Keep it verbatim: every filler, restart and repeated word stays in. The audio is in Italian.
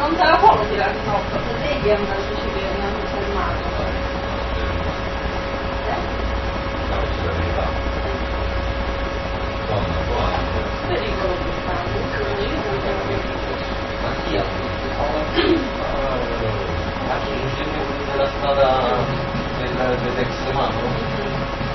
non te la può tirare, no, perché devi andare